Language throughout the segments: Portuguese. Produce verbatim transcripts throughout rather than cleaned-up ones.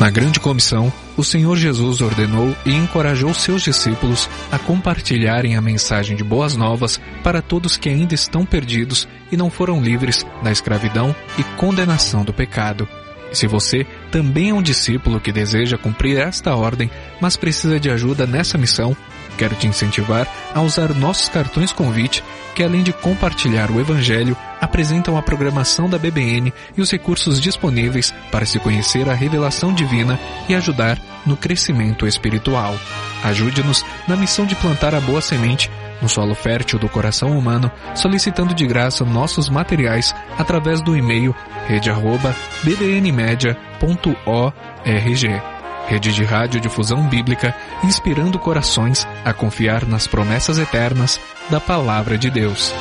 Na grande comissão, o Senhor Jesus ordenou e encorajou seus discípulos a compartilharem a mensagem de boas novas para todos que ainda estão perdidos e não foram livres da escravidão e condenação do pecado. E se você também é um discípulo que deseja cumprir esta ordem, mas precisa de ajuda nessa missão, quero te incentivar a usar nossos cartões convite, que além de compartilhar o Evangelho, apresentam a programação da B B N e os recursos disponíveis para se conhecer a revelação divina e ajudar no crescimento espiritual. Ajude-nos na missão de plantar a boa semente no solo fértil do coração humano, solicitando de graça nossos materiais através do e-mail rede arroba b b n media ponto org. Rede de Rádio Difusão Bíblica, inspirando corações a confiar nas promessas eternas da Palavra de Deus.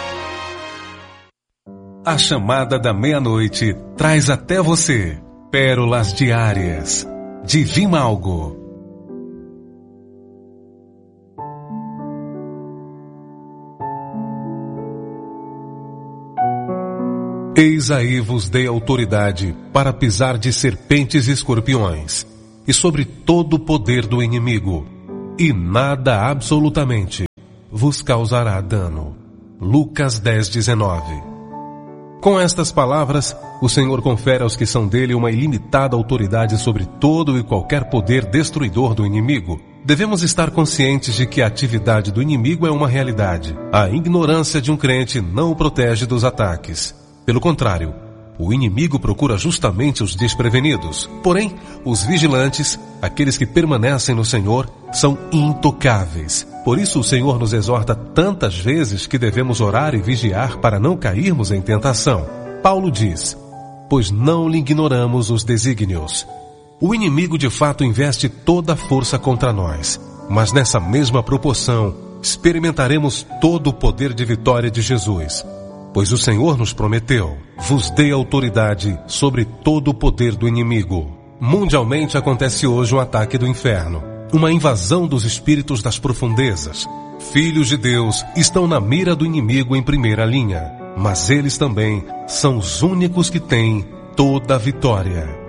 A chamada da meia-noite traz até você pérolas diárias de Vimalgo. Eis aí vos dei autoridade para pisar de serpentes e escorpiões, e sobre todo o poder do inimigo, e nada absolutamente vos causará dano. Lucas dez, dezenove. Com estas palavras, o Senhor confere aos que são dele uma ilimitada autoridade sobre todo e qualquer poder destruidor do inimigo. Devemos estar conscientes de que a atividade do inimigo é uma realidade. A ignorância de um crente não o protege dos ataques. Pelo contrário, o inimigo procura justamente os desprevenidos. Porém, os vigilantes, aqueles que permanecem no Senhor, são intocáveis. Por isso o Senhor nos exorta tantas vezes que devemos orar e vigiar para não cairmos em tentação. Paulo diz: pois não lhe ignoramos os desígnios. O inimigo de fato investe toda a força contra nós, mas nessa mesma proporção experimentaremos todo o poder de vitória de Jesus. Pois o Senhor nos prometeu: vos dei autoridade sobre todo o poder do inimigo. Mundialmente acontece hoje um ataque do inferno, uma invasão dos espíritos das profundezas. Filhos de Deus estão na mira do inimigo em primeira linha, mas eles também são os únicos que têm toda a vitória.